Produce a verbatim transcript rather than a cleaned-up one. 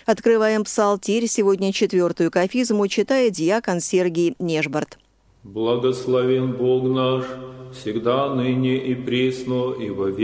Открываем псалтирь. Сегодня четвертую кафизму читает диакон Сергий Нежбарт. Благословен Бог наш, всегда, ныне и присно, и во веки.